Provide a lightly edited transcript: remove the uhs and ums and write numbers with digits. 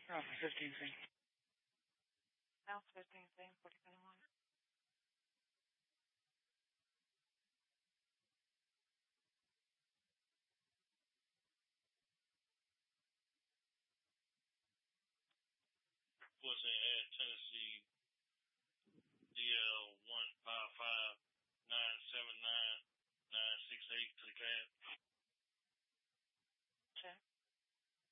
Oh, 15 thing. Now 15 thing, 41. Of course, they had Tennessee, DL,